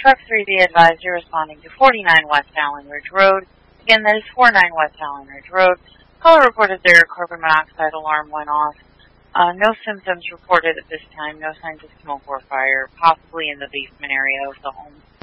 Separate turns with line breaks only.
Truck 3, be advised you're responding to 49 West Allen Ridge Road. Again, that is 49 West Allen Ridge Road. Caller reported their carbon monoxide alarm went off. No symptoms reported at this time, no signs of smoke or fire, possibly in the basement area of the home.